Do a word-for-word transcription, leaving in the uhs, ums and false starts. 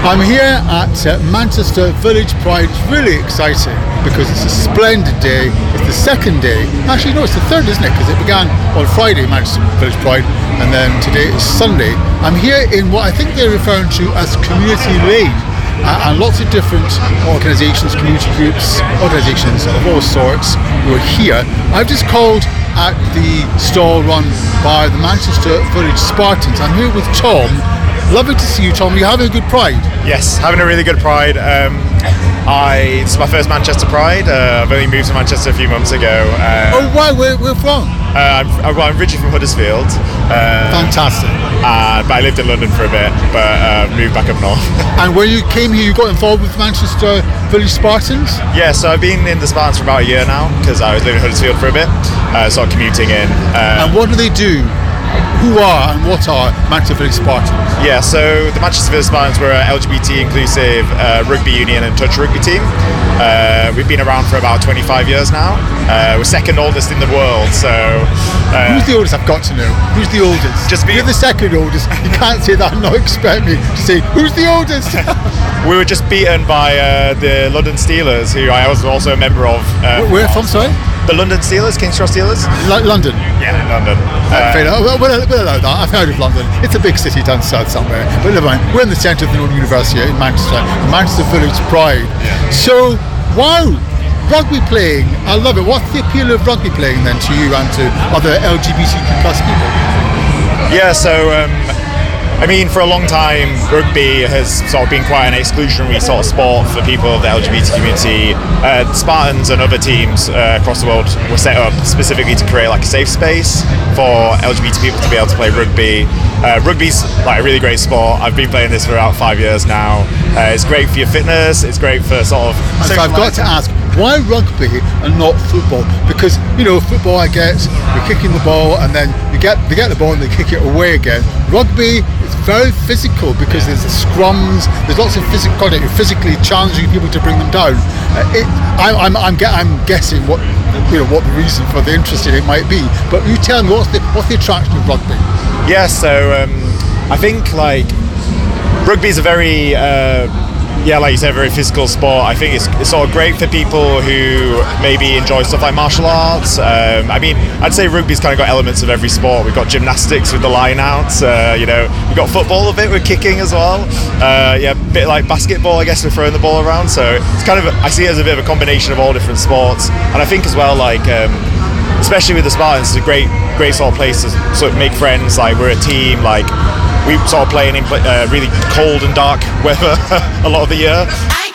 I'm here at uh, Manchester Village Pride. It's really exciting because it's a splendid day. It's the second day. Actually, no, it's the third, isn't it? Because it began on Friday, Manchester Village Pride, and then today is Sunday. I'm here in what I think they're referring to as Community Lane. Uh, and lots of different organisations, community groups, organisations of all sorts who are here. I've just called at the stall run by the Manchester Village Spartans. I'm here with Tom. Lovely to see you, Tom. Are you having a good Pride? Yes, having a really good Pride. Um, I it's my first Manchester Pride. Uh, I've only moved to Manchester a few months ago. Uh, oh, wow, where, where from? Uh, I'm, well, I'm originally from Huddersfield. Uh, Fantastic. Uh, but I lived in London for a bit, but uh, moved back up north. And when you came here, you got involved with Manchester Village Spartans? Yeah, so I've been in the Spartans for about a year now because I was living in Huddersfield for a bit, uh, sort of commuting in. Uh, and what do they do? Who are and what are Manchester Village Spartans? Yeah, so the Manchester Village Spartans were an L G B T inclusive uh, rugby union and touch rugby team. Uh, we've been around for about twenty-five years now. Uh, we're second oldest in the world, so... Uh, Who's the oldest? I've got to know. Who's the oldest? Just be- You're the second oldest. You can't say that and not expect me to say, who's the oldest? We were just beaten by uh, the London Steelers, who I was also a member of. Uh, Where from, sorry? The London Steelers, King's Cross Steelers. L- London? Yeah, London. Uh, fair enough. We'll, we'll, we'll allow that. I've heard of London. It's a big city down south somewhere. But never mind. We're in the centre of the Northern University in Manchester. Manchester Village Pride. Yeah. So, wow. Rugby playing. I love it. What's the appeal of rugby playing then to you and to other L G B T Q plus people? Yeah, so... Um, I mean, for a long time, rugby has sort of been quite an exclusionary sort of sport for people of the L G B T community. Uh, Spartans and other teams uh, across the world were set up specifically to create like a safe space for L G B T people to be able to play rugby. Uh, rugby's like a really great sport. I've been playing this for about five years now. Uh, it's great for your fitness. It's great for sort of... And so I've got to ask, why rugby and not football? Because, you know, football I get, you're kicking the ball and then you get they get the ball and they kick it away again. Rugby is very physical because there's the scrums, there's lots of physical contact, you're physically challenging people to bring them down. Uh, it, I, I'm I'm, get, I'm guessing what you know what the reason for the interest in it might be. But you tell me, what's the what's the attraction of rugby? Yeah, so um, I think like rugby is a very uh, yeah, like you said, very physical sport. I think it's, it's sort of great for people who maybe enjoy stuff like martial arts. Um, I mean, I'd say rugby's kind of got elements of every sport. We've got gymnastics with the line outs, uh, you know, we've got football a bit with kicking as well. Uh, yeah, a bit like basketball, I guess, we're throwing the ball around. So it's kind of, I see it as a bit of a combination of all different sports. And I think as well, like, um, especially with the Spartans, it's a great, great sort of place to sort of make friends. Like, we're a team, like, we sort of playing in uh, really cold and dark weather a lot of the year.